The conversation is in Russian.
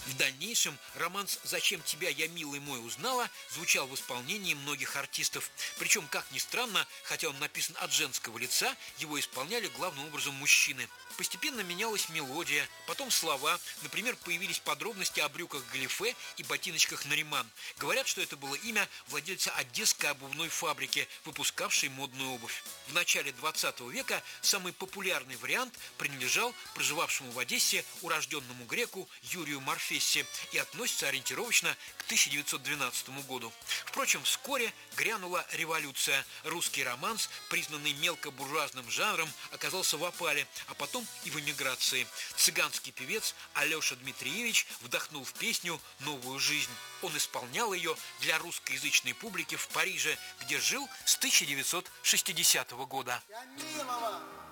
В дальнейшем романс «Зачем тебя, я, милый мой, узнала» звучал в исполнении многих артистов. Причем, как ни странно, хотя он написан от женского лица, его исполняли главным образом мужчины. Постепенно менялась мелодия, потом слова. Например, появились подробности о брюках галифе и ботиночках Нариман. Говорят, что это было имя владельца одесской обувной фабрики, выпускавшей модную обувь. В начале 20 века самый популярный вариант принадлежал проживавшему в Одессе урожденному греку Юрию Марфессе и относится ориентировочно к 1912 году. Впрочем, вскоре грянула революция. Русский романс, признанный мелкобуржуазным жанром, оказался в опале, а потом и в эмиграции. Цыганский певец Алеша Дмитриевич вдохнул в песню новую жизнь. Он исполнял ее для русскоязычной публики в Париже, где жил с 1960 года. Я милого